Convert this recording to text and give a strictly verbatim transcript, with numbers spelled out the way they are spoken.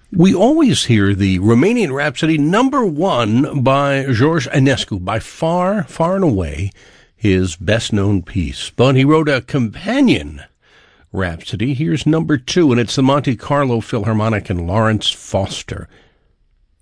We always hear the Romanian Rhapsody number one by George Enescu, by far, far and away his best-known piece. But he wrote a companion Rhapsody. Here's number two, and it's the Monte Carlo Philharmonic and Lawrence Foster